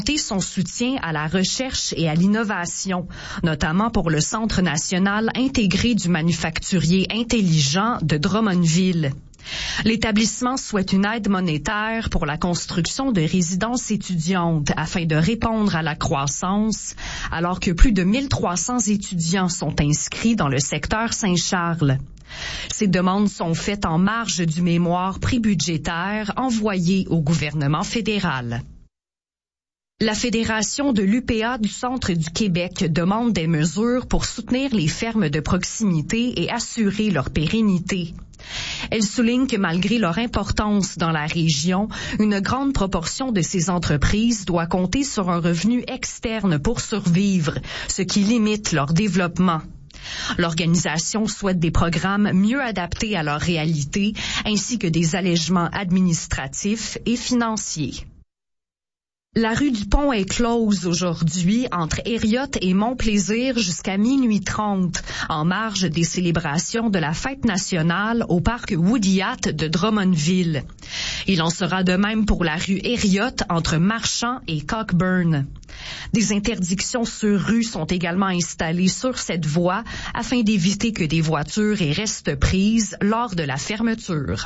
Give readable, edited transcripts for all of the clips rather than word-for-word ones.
son soutien à la recherche et à l'innovation, notamment pour le Centre national intégré du manufacturier intelligent de Drummondville. L'établissement souhaite une aide monétaire pour la construction de résidences étudiantes afin de répondre à la croissance, alors que plus de 1300 étudiants sont inscrits dans le secteur Saint-Charles. Ces demandes sont faites en marge du mémoire prébudgétaire envoyé au gouvernement fédéral. La Fédération de l'UPA du Centre du Québec demande des mesures pour soutenir les fermes de proximité et assurer leur pérennité. Elle souligne que malgré leur importance dans la région, une grande proportion de ces entreprises doit compter sur un revenu externe pour survivre, ce qui limite leur développement. L'organisation souhaite des programmes mieux adaptés à leur réalité, ainsi que des allègements administratifs et financiers. La rue du Pont est close aujourd'hui entre Hériote et Mont-Plaisir jusqu'à minuit 30, en marge des célébrations de la fête nationale au parc Woodyat de Drummondville. Il en sera de même pour la rue Hériote entre Marchand et Cockburn. Des interdictions sur rue sont également installées sur cette voie afin d'éviter que des voitures y restent prises lors de la fermeture.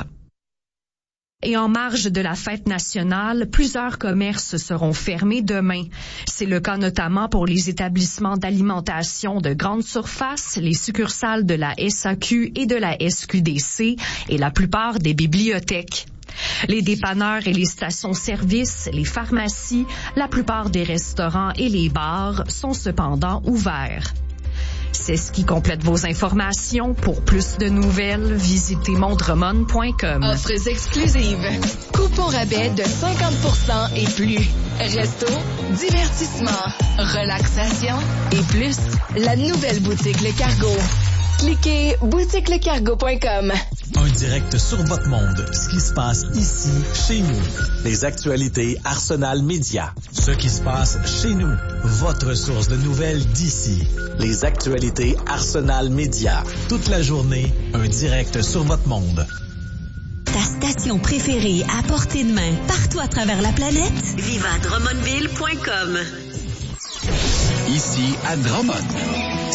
Et en marge de la fête nationale, plusieurs commerces seront fermés demain. C'est le cas notamment pour les établissements d'alimentation de grande surface, les succursales de la SAQ et de la SQDC et la plupart des bibliothèques. Les dépanneurs et les stations-service, les pharmacies, la plupart des restaurants et les bars sont cependant ouverts. C'est ce qui complète vos informations. Pour plus de nouvelles, visitez mondremon.com. Offres exclusives. Coupons rabais de 50% et plus. Resto, divertissement, relaxation et plus. La nouvelle boutique Le Cargo. Cliquez boutiquelecargo.com. Un direct sur votre monde. Ce qui se passe ici, chez nous. Les actualités Arsenal Média. Ce qui se passe chez nous. Votre source de nouvelles d'ici. Les actualités Arsenal Média. Toute la journée, un direct sur votre monde. Ta station préférée à portée de main, partout à travers la planète? Viva Drummondville.com. Ici à Drummond.